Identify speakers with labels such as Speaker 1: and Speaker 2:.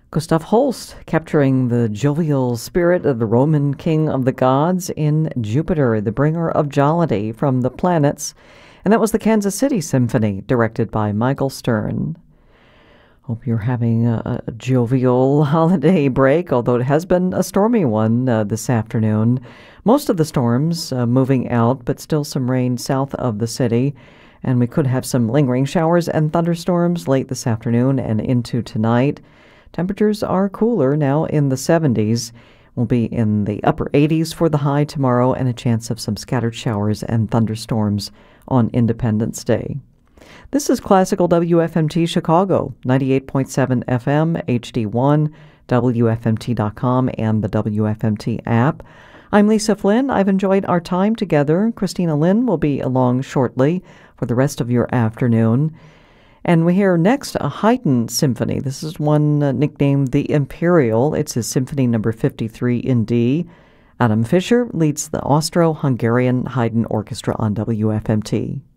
Speaker 1: Gustav Holst, capturing the jovial spirit of the Roman king of the gods in Jupiter, the bringer of jollity from the planets. And that was the Kansas City Symphony, directed by Michael Stern. Hope you're having a jovial holiday break, although it has been a stormy one this afternoon. Most of the storms moving out, but still some rain south of the city. And we could have some lingering showers and thunderstorms late this afternoon and into tonight. Temperatures are cooler now in the 70s. We'll be in the upper 80s for the high tomorrow and a chance of some scattered showers and thunderstorms on Independence Day. This is Classical WFMT Chicago, 98.7 FM, HD1, WFMT.com, and the WFMT app. I'm Lisa Flynn. I've enjoyed our time together. Christina Lynn will be along shortly for the rest of your afternoon. And we hear next a Haydn symphony. This is one nicknamed the Imperial. It's his Symphony Number 53 in D. Adam Fischer leads the Austro-Hungarian Haydn Orchestra on WFMT.